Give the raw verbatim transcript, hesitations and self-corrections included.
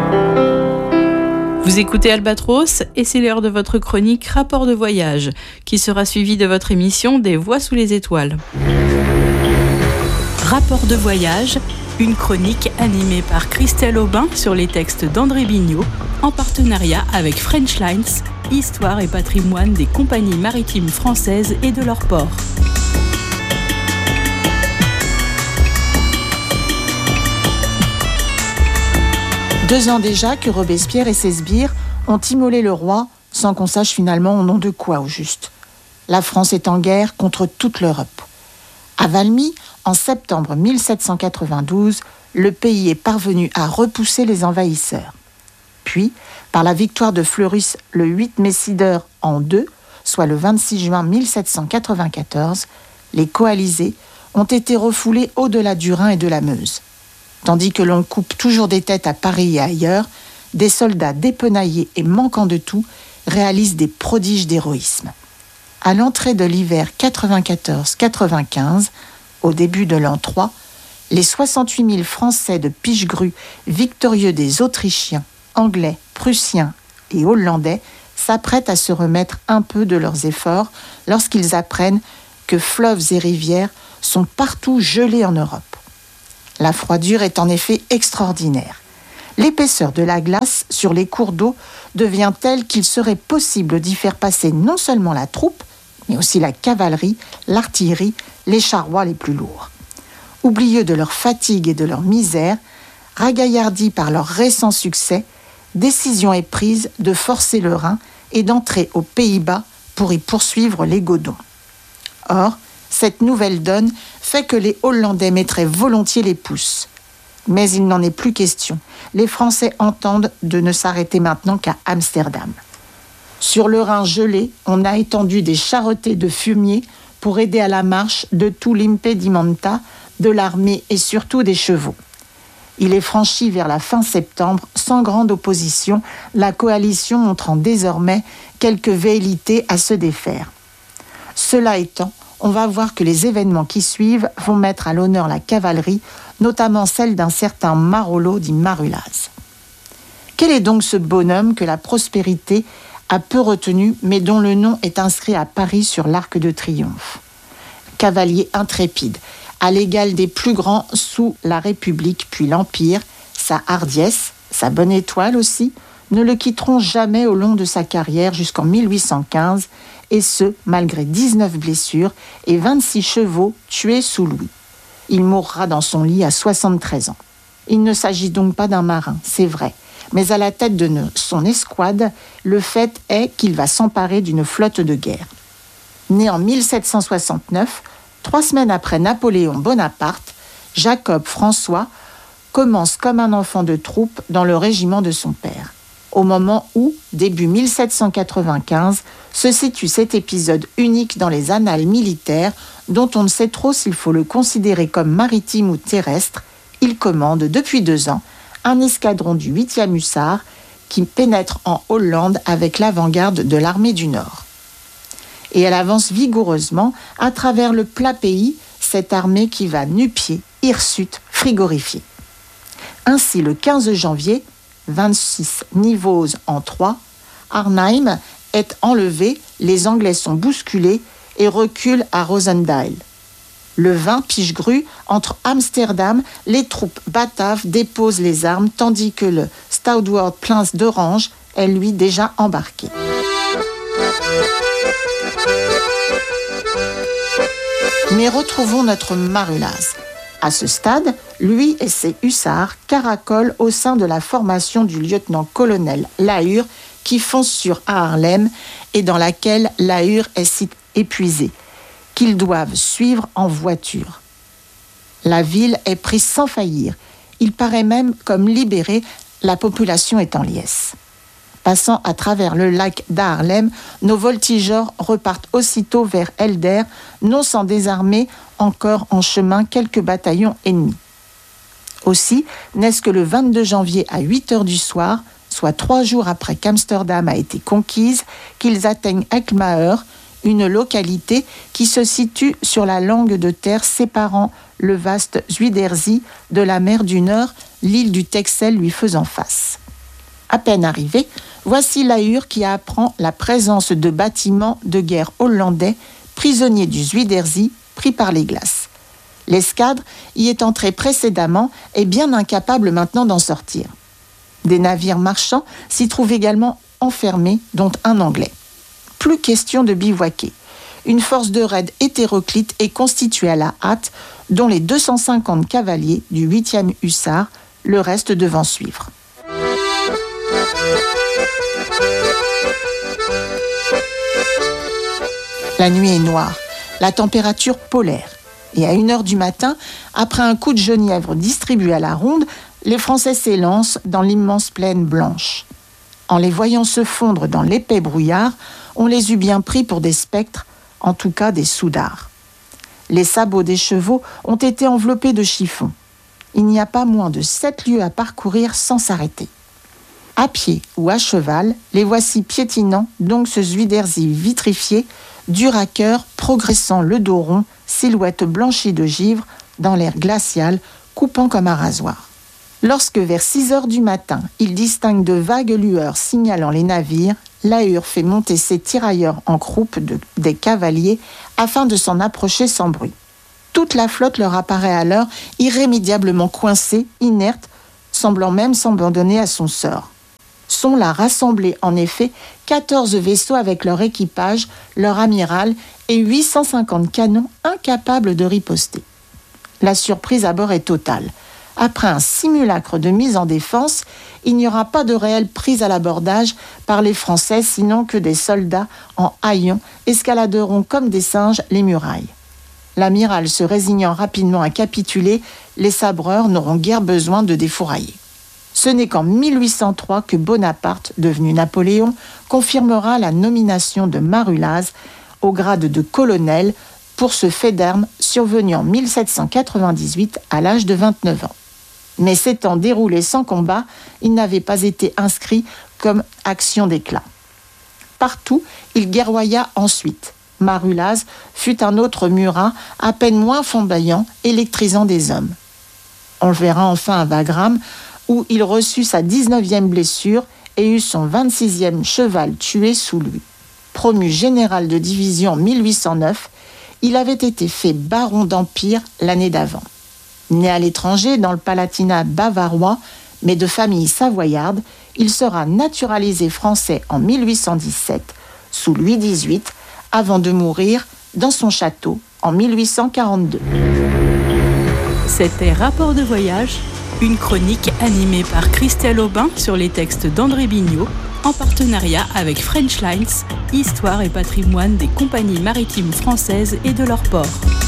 Vous écoutez Albatros et c'est l'heure de votre chronique Rapport de voyage qui sera suivie de votre émission Des Voix sous les étoiles. Rapport de voyage, une chronique animée par Christelle Aubin sur les textes d'André Bignot en partenariat avec French Lines, histoire et patrimoine des compagnies maritimes françaises et de leurs ports. Deux ans déjà que Robespierre et ses sbires ont immolé le roi sans qu'on sache finalement au nom de quoi au juste. La France est en guerre contre toute l'Europe. À Valmy, en septembre mille sept cent quatre-vingt-douze, le pays est parvenu à repousser les envahisseurs. Puis, par la victoire de Fleurus le huit Messideur en deux, soit le vingt-six juin mille sept cent quatre-vingt-quatorze, les coalisés ont été refoulés au-delà du Rhin et de la Meuse. Tandis que l'on coupe toujours des têtes à Paris et ailleurs, des soldats dépenaillés et manquant de tout réalisent des prodiges d'héroïsme. À l'entrée de l'hiver quatre-vingt-quatorze quatre-vingt-quinze, au début de l'an trois, les soixante-huit mille Français de Pichegru, victorieux des Autrichiens, Anglais, Prussiens et Hollandais, s'apprêtent à se remettre un peu de leurs efforts lorsqu'ils apprennent que fleuves et rivières sont partout gelés en Europe. La froidure est en effet extraordinaire. L'épaisseur de la glace sur les cours d'eau devient telle qu'il serait possible d'y faire passer non seulement la troupe, mais aussi la cavalerie, l'artillerie, les charrois les plus lourds. Oublieux de leur fatigue et de leur misère, ragaillardis par leur récent succès, décision est prise de forcer le Rhin et d'entrer aux Pays-Bas pour y poursuivre les Godons. Or, cette nouvelle donne fait que les Hollandais mettraient volontiers les pouces. Mais il n'en est plus question. Les Français entendent de ne s'arrêter maintenant qu'à Amsterdam. Sur le Rhin gelé, on a étendu des charretées de fumier pour aider à la marche de tout l'impedimenta, de l'armée et surtout des chevaux. Il est franchi vers la fin septembre, sans grande opposition, la coalition montrant désormais quelque velléité à se défaire. Cela étant, on va voir que les événements qui suivent vont mettre à l'honneur la cavalerie, notamment celle d'un certain Marolleau dit Marulaz. Quel est donc ce bonhomme que la prospérité a peu retenu, mais dont le nom est inscrit à Paris sur l'Arc de Triomphe? Cavalier intrépide, à l'égal des plus grands sous la République puis l'Empire, sa hardiesse, sa bonne étoile aussi, ne le quitteront jamais au long de sa carrière jusqu'en mille huit cent quinze, et ce, malgré dix-neuf blessures et vingt-six chevaux tués sous Louis. Il mourra dans son lit à soixante-treize ans. Il ne s'agit donc pas d'un marin, c'est vrai, mais à la tête de son escouade, le fait est qu'il va s'emparer d'une flotte de guerre. Né en mille sept cent soixante-neuf, trois semaines après Napoléon Bonaparte, Jacob François commence comme un enfant de troupe dans le régiment de son père. Au moment où, début mille sept cent quatre-vingt-quinze, se situe cet épisode unique dans les annales militaires dont on ne sait trop s'il faut le considérer comme maritime ou terrestre, il commande depuis deux ans un escadron du huitième hussards qui pénètre en Hollande avec l'avant-garde de l'armée du Nord. Et elle avance vigoureusement à travers le plat pays, cette armée qui va nu-pieds, hirsutes, frigorifiée. Ainsi, le quinze janvier, vingt-six Nivose en trois, Arnhem est enlevé, les Anglais sont bousculés et reculent à Rosendael. Le vingt Pichegru, entre Amsterdam, les troupes bataves déposent les armes tandis que le Stouthart Prince d'Orange est lui déjà embarqué. Mais retrouvons notre Marulaz. À ce stade, lui et ses hussards caracolent au sein de la formation du lieutenant-colonel Lahure qui fonce sur Haarlem et dans laquelle Lahure est si épuisé qu'ils doivent suivre en voiture. La ville est prise sans faillir. Il paraît même comme libérée, la population est en liesse. Passant à travers le lac d'Haarlem, nos voltigeurs repartent aussitôt vers Helder, non sans désarmer encore en chemin quelques bataillons ennemis. Aussi, n'est-ce que le vingt-deux janvier à huit heures du soir, soit trois jours après qu'Amsterdam a été conquise, qu'ils atteignent Alkmaar, une localité qui se situe sur la langue de terre séparant le vaste Zuiderzee de la mer du Nord, l'île du Texel lui faisant face. À peine arrivé, voici Lahure qui apprend la présence de bâtiments de guerre hollandais, prisonniers du Zuiderzee, pris par les glaces. L'escadre y est entrée précédemment et bien incapable maintenant d'en sortir. Des navires marchands s'y trouvent également enfermés, dont un anglais. Plus question de bivouaquer. Une force de raid hétéroclite est constituée à la hâte, dont les deux cent cinquante cavaliers du huitième hussards, le reste devant suivre. La nuit est noire, la température polaire. Et à une heure du matin, après un coup de genièvre distribué à la ronde, les Français s'élancent dans l'immense plaine blanche. En les voyant se fondre dans l'épais brouillard, on les eût bien pris pour des spectres, en tout cas des soudards. Les sabots des chevaux ont été enveloppés de chiffons. Il n'y a pas moins de sept lieues à parcourir sans s'arrêter. À pied ou à cheval, les voici piétinant donc ce Zuiderzee vitrifié, dur à cœur, progressant le dos rond, silhouette blanchie de givre, dans l'air glacial, coupant comme un rasoir. Lorsque vers six heures du matin, il distingue de vagues lueurs signalant les navires, Lahure fait monter ses tirailleurs en croupe de, des cavaliers afin de s'en approcher sans bruit. Toute la flotte leur apparaît alors irrémédiablement coincée, inerte, semblant même s'abandonner à son sort. Sont là rassemblés en effet quatorze vaisseaux avec leur équipage, leur amiral et huit cent cinquante canons incapables de riposter. La surprise à bord est totale. Après un simulacre de mise en défense, il n'y aura pas de réelle prise à l'abordage par les Français, sinon que des soldats en haillons escaladeront comme des singes les murailles. L'amiral se résignant rapidement à capituler, les sabreurs n'auront guère besoin de défourailler. Ce n'est qu'en mille huit cent trois que Bonaparte, devenu Napoléon, confirmera la nomination de Marulaz au grade de colonel pour ce fait d'armes survenu en mille sept cent quatre-vingt-dix-huit à l'âge de vingt-neuf ans. Mais s'étant déroulé sans combat, il n'avait pas été inscrit comme action d'éclat. Partout, il guerroya ensuite. Marulaz fut un autre Murat, à peine moins flamboyant, électrisant des hommes. On le verra enfin à Wagram, où il reçut sa dix-neuvième blessure et eut son vingt-sixième cheval tué sous lui. Promu général de division en mille huit cent neuf, il avait été fait baron d'Empire l'année d'avant. Né à l'étranger dans le Palatinat bavarois, mais de famille savoyarde, il sera naturalisé français en mille huit cent dix-sept, sous Louis dix-huit, avant de mourir dans son château en mille huit cent quarante-deux. C'était Rapport de voyage, une chronique animée par Christelle Aubin sur les textes d'André Bignot, en partenariat avec French Lines, Histoire et patrimoine des compagnies maritimes françaises et de leurs ports.